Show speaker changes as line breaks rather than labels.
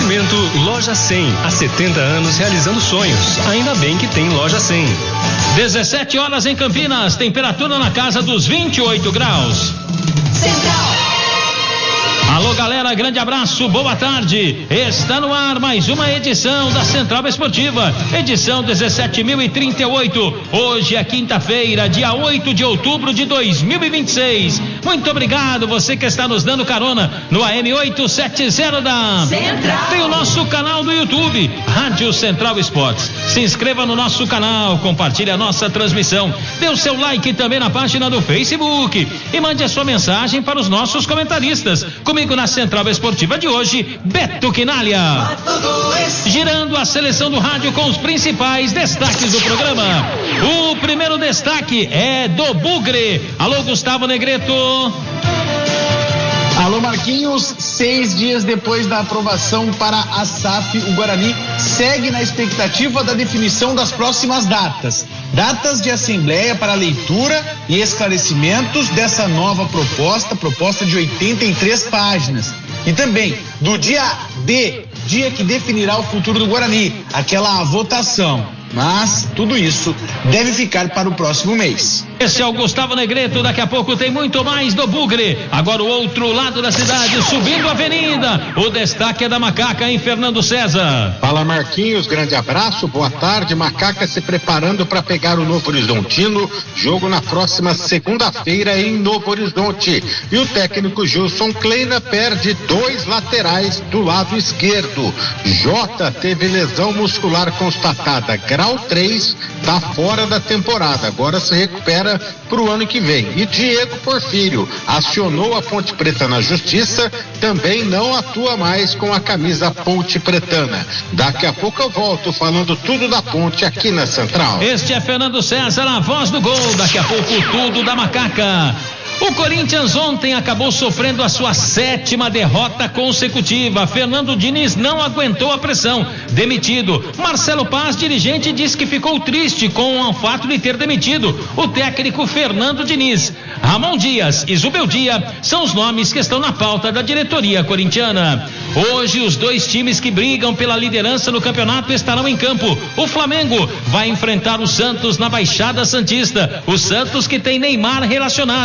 Oferecimento Loja 100, há 70 anos realizando sonhos. Ainda bem que tem Loja 100.
17 horas em Campinas, temperatura na casa dos 28 graus.
Central.
Alô galera, grande abraço, boa tarde. Está no ar mais uma edição da Central Esportiva, edição 17.038. Hoje é quinta-feira, dia 8 de outubro de 2026. Muito obrigado você que está nos dando carona no AM 870 da
Central.
Tem o nosso canal do YouTube, Rádio Central Esportes. Se inscreva no nosso canal, compartilhe a nossa transmissão, dê o seu like também na página do Facebook e mande a sua mensagem para os nossos comentaristas. Comigo na Central Esportiva de hoje, Beto Quinalha. Girando a seleção do rádio com os principais destaques do programa. O primeiro destaque é do Bugre. Alô, Gustavo Negreto.
Alô, Marquinhos. 6 dias depois da aprovação para a SAF, o Guarani segue na expectativa da definição das próximas datas. Datas de assembleia para leitura e esclarecimentos dessa nova proposta de 83 páginas. E também do dia D, dia que definirá o futuro do Guarani, aquela votação. Mas tudo isso deve ficar para o próximo mês.
Esse é o Gustavo Negreto, daqui a pouco tem muito mais do Bugre. Agora o outro lado da cidade, subindo a avenida. O destaque é da Macaca em Fernando César.
Fala Marquinhos, grande abraço, boa tarde. Macaca se preparando para pegar o Novo Horizontino, jogo na próxima segunda-feira em Novo Horizonte. E o técnico Gilson Kleina perde 2 laterais do lado esquerdo. Jota teve lesão muscular constatada, grau 3, tá fora da temporada, agora se recupera para o ano que vem. E Diego Porfírio acionou a Ponte Preta na justiça, também não atua mais com a camisa Ponte Pretana. Daqui a pouco eu volto falando tudo da Ponte aqui na Central.
Este é Fernando César, a voz do gol, daqui a pouco tudo da Macaca. O Corinthians ontem acabou sofrendo a sua 7ª derrota consecutiva. Fernando Diniz não aguentou a pressão, demitido. Marcelo Paz, dirigente, disse que ficou triste com o fato de ter demitido o técnico Fernando Diniz. Ramon Dias e Zubeldia são os nomes que estão na pauta da diretoria corintiana. Hoje os dois times que brigam pela liderança no campeonato estarão em campo. O Flamengo vai enfrentar o Santos na Baixada Santista. O Santos que tem Neymar relacionado.